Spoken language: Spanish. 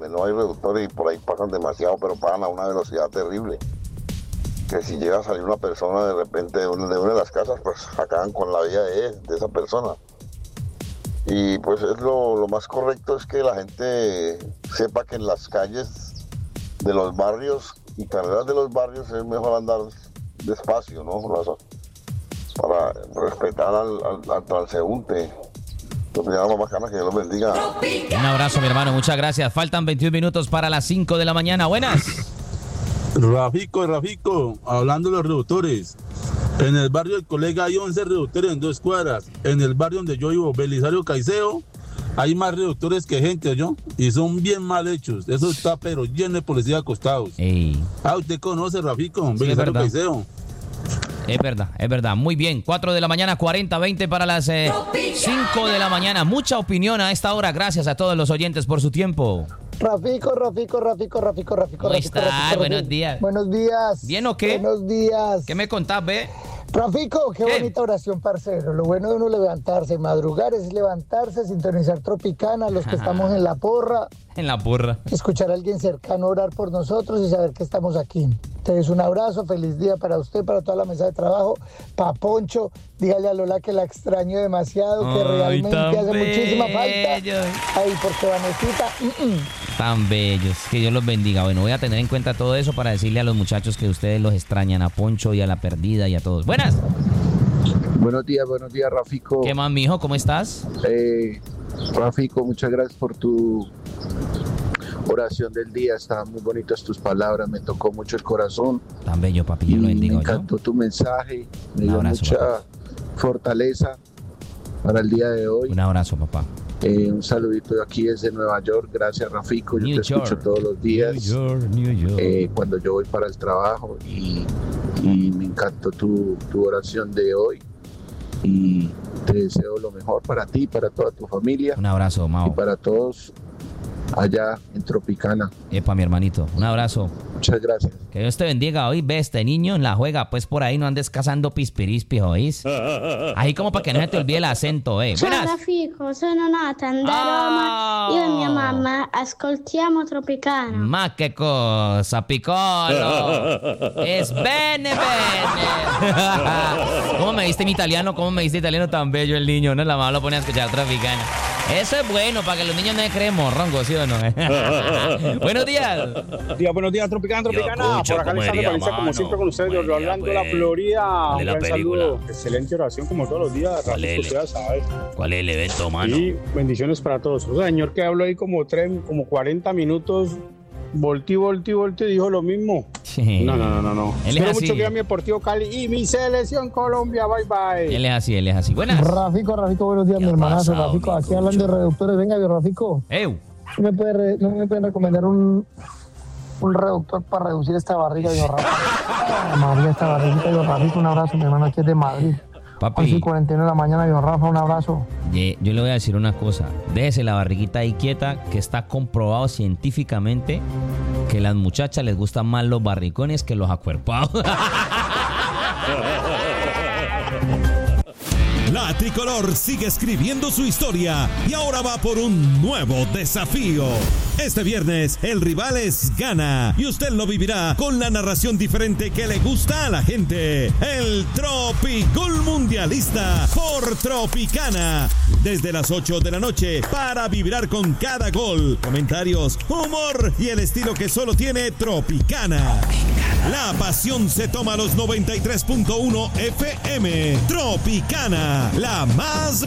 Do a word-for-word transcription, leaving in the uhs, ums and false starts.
donde no hay reductores y por ahí pasan demasiado, pero pasan a una velocidad terrible. Que si llega a salir una persona de repente de una de, una de las casas, pues acaban con la vida de, de esa persona. Y pues es lo, lo más correcto es que la gente sepa que en las calles de los barrios y carreras de los barrios es mejor andar despacio, ¿no? Para respetar al, al, al transeúnte. Más bacana, que Dios los bendiga. Un abrazo, mi hermano, muchas gracias. Faltan veintiún minutos para las cinco de la mañana. Buenas. Rafico, Rafico, hablando de los reductores. En el barrio del colega hay once reductores en dos cuadras. En el barrio donde yo vivo, Belisario Caicedo, hay más reductores que gente, ¿yo? Y son bien mal hechos. Eso está pero lleno de policías acostados. Ey. Ah, ¿usted conoce, Rafico? Sí, Belisario Caicedo. Es verdad, es verdad. Muy bien. cuatro de la mañana, cuarenta, veinte para las eh, cinco de la mañana. Mucha opinión a esta hora. Gracias a todos los oyentes por su tiempo. Rafico, Rafico, Rafico, Rafico, Rafico. ¿Cómo Rafico, estás? Rafico, Buenos Rafico. días. Buenos días. ¿Bien o qué? Buenos días. ¿Qué me contás, ve? Rafico, qué, ¿Qué? bonita oración, parcero. Lo bueno de uno levantarse, madrugar es levantarse, sintonizar Tropicana, los que estamos en la porra, En la porra. escuchar a alguien cercano orar por nosotros y saber que estamos aquí. Entonces, un abrazo, feliz día para usted, para toda la mesa de trabajo. Pa' Poncho, dígale a Lola que la extraño demasiado, que Ay, realmente tan hace muchísima falta. bello. Ay, porque Vanesita, mm, mm. Tan bellos. Que Dios los bendiga. Bueno, voy a tener en cuenta todo eso para decirle a los muchachos que ustedes los extrañan, a Poncho y a la perdida y a todos. Buenas. Buenos días, buenos días, Rafico. ¿Qué más, mijo? ¿Cómo estás? Eh, Rafico, muchas gracias por tu oración del día. Estaban muy bonitas tus palabras, me tocó mucho el corazón. Tan bello, papi. Yo Y lo me bendigo. encantó tu mensaje, me Un dio abrazo, mucha papá. fortaleza para el día de hoy. Un abrazo, papá. Eh, un saludito de aquí desde Nueva York. Gracias, Rafico. Yo New te escucho York. todos los días. New York, New York. eh, cuando yo voy para el trabajo y, y me encantó tu, tu oración de hoy y te deseo lo mejor para ti, para toda tu familia Un abrazo, y Mao. para todos allá en Tropicana. Epa, mi hermanito. Un abrazo. Muchas gracias. Que Dios te bendiga. Hoy ve este niño en la juega. Pues por ahí no andes cazando pispirispis, ¿oís? Ahí como para que no se te olvide el acento, eh. Ciao Buenas. Rafico, sono nata a Roma. Io e mia mamma ascoltiamo Tropicana. Ma che cosa, piccolo. Es bene, bene. ¿Cómo me diste mi italiano? ¿Cómo me diste italiano tan bello el niño? No, la mamá lo pone a escuchar Tropicana. Eso es bueno, para que los niños no se creen morrongo, ¿sí o no? Buenos días. Buenos días, buenos días, Tropicana, Tropicana. Pucha, Por acá ¿cómo Alexander diría, Paliza, como mano? siempre con ustedes, Buen desde día, Orlando, la pues. Florida. ¿Cuál Un es la gran película? saludo. Excelente oración, como todos los días. ¿Cuál es Rafico, el- usted ya sabe. ¿Cuál es el evento, mano? Y bendiciones para todos. O sea, señor que habló ahí como, tres, como cuarenta minutos, volti, volti, volti, dijo lo mismo. Sí. No, no, no, no. no. Él es Espero así. mucho que a mi Deportivo Cali y mi selección Colombia. Bye, bye. Él es así, él es así. Buenas. Rafico, Rafico, buenos días, ¿Qué mi ha hermanazo. pasado, Rafico, mi aquí hablando de reductores. Venga, yo, Rafico, Ew. ¿no me, puede re- no me pueden recomendar un, un reductor para reducir esta barriga, yo, Rafico? María, esta barriguita, yo, Rafico, un abrazo, mi hermano aquí es de Madrid. once y Papi, cuarenta y nueve de la mañana, yo, Rafa, un abrazo. ye- yo le voy a decir una cosa. Déjese la barriguita ahí quieta, que está comprobado científicamente que a las muchachas les gustan más los barricones que los acuerpados. La tricolor sigue escribiendo su historia y ahora va por un nuevo desafío. Este viernes el rival es Ghana y usted lo vivirá con la narración diferente que le gusta a la gente. El Tropigol Mundialista por Tropicana. Desde las ocho de la noche para vibrar con cada gol, comentarios, humor y el estilo que solo tiene Tropicana. La pasión se toma a los noventa y tres punto uno F M. Tropicana, la más